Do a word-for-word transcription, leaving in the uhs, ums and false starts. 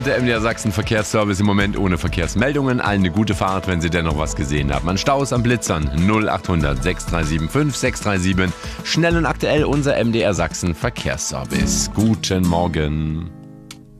Der M D R Sachsen Verkehrsservice im Moment ohne Verkehrsmeldungen. Allen eine gute Fahrt, wenn Sie dennoch was gesehen haben. An Staus, an Blitzern null achthundert sechs drei sieben fünf sechs drei sieben. Schnell und aktuell unser M D R Sachsen Verkehrsservice. Guten Morgen.